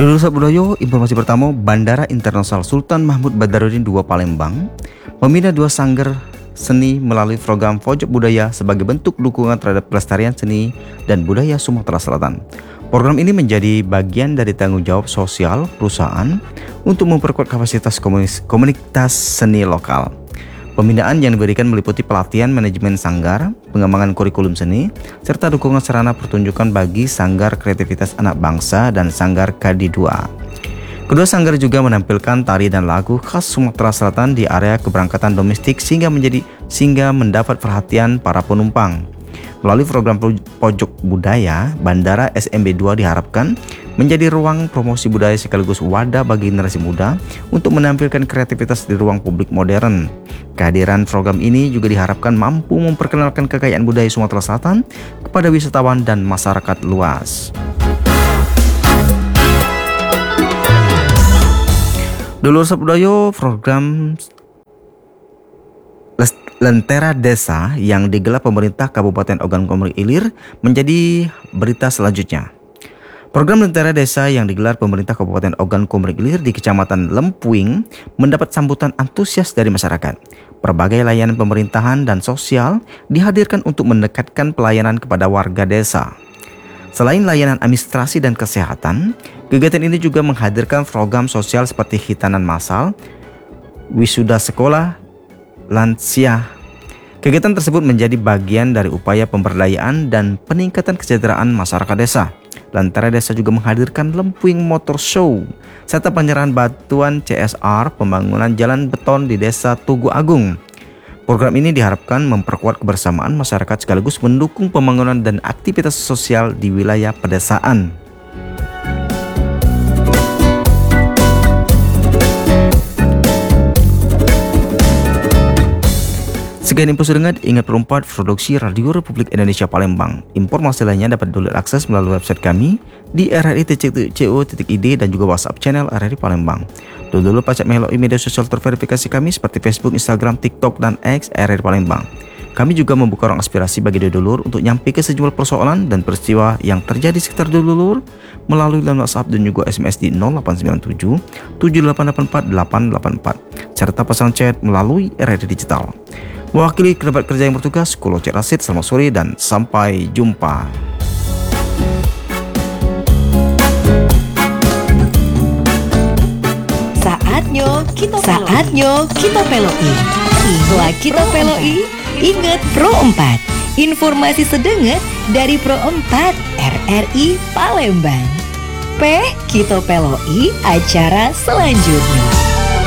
Dulu Sabdoyo, informasi pertama, Bandara Internasional Sultan Mahmud Badarudin II Palembang membina 2 sanggar seni melalui program Pojok Budaya sebagai bentuk dukungan terhadap pelestarian seni dan budaya Sumatera Selatan. Program ini menjadi bagian dari tanggung jawab sosial perusahaan untuk memperkuat kapasitas komunitas seni lokal. Pembinaan yang diberikan meliputi pelatihan manajemen sanggar, pengembangan kurikulum seni, serta dukungan sarana pertunjukan bagi Sanggar Kreativitas Anak Bangsa dan Sanggar KD2. Kedua sanggar juga menampilkan tari dan lagu khas Sumatera Selatan di area keberangkatan domestik sehingga mendapat perhatian para penumpang. Melalui program Pojok Budaya, Bandara SMB 2 diharapkan menjadi ruang promosi budaya sekaligus wadah bagi generasi muda untuk menampilkan kreativitas di ruang publik modern. Kehadiran program ini juga diharapkan mampu memperkenalkan kekayaan budaya Sumatera Selatan kepada wisatawan dan masyarakat luas. Dulur Sabdoyo, program Lentera Desa yang digelar pemerintah Kabupaten Ogan Komering Ilir menjadi berita selanjutnya. Program Lentera Desa yang digelar pemerintah Kabupaten Ogan Komering Ilir di Kecamatan Lempuing mendapat sambutan antusias dari masyarakat. Berbagai layanan pemerintahan dan sosial dihadirkan untuk mendekatkan pelayanan kepada warga desa. Selain layanan administrasi dan kesehatan, kegiatan ini juga menghadirkan program sosial seperti hitanan massal, wisuda sekolah, lansia. Kegiatan tersebut menjadi bagian dari upaya pemberdayaan dan peningkatan kesejahteraan masyarakat desa. Lentera Desa juga menghadirkan Lempuing Motor Show serta penyerahan bantuan CSR pembangunan jalan beton di Desa Tugu Agung. Program ini diharapkan memperkuat kebersamaan masyarakat sekaligus mendukung pembangunan dan aktivitas sosial di wilayah pedesaan. Sekian info sedengat, ingat perempat produksi Radio Republik Indonesia Palembang. Informasi lainnya dapat diakses melalui website kami di rri.co.id dan juga WhatsApp channel RRI Palembang. Dulu pacak melalui media sosial terverifikasi kami seperti Facebook, Instagram, TikTok, dan X RRI Palembang. Kami juga membuka ruang aspirasi bagi dulur untuk nyampe ke sejumlah persoalan dan peristiwa yang terjadi sekitar dulur melalui WhatsApp dan juga SMS di 0897 7884 884 serta pesan chat melalui RRI Digital. Mewakili kerabat kerja yang bertugas, Kulo Cek Rasid, selamat sore dan sampai jumpa. Saatnya kita peloi. Setelah kita peloi, ingat Pro 4. Informasi sedenget dari Pro 4 RRI Palembang. Kita peloi acara selanjutnya.